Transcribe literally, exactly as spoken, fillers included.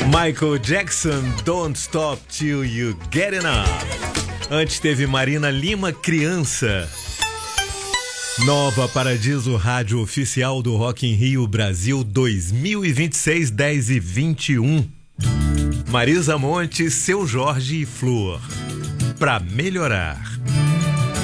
Michael Jackson, Don't Stop Till You Get Enough. Antes teve Marina Lima, Criança. Nova Paradiso, rádio oficial do Rock in Rio Brasil dois mil e vinte e seis, dez e vinte e um. Marisa Monte, Seu Jorge e Flor. Pra melhorar.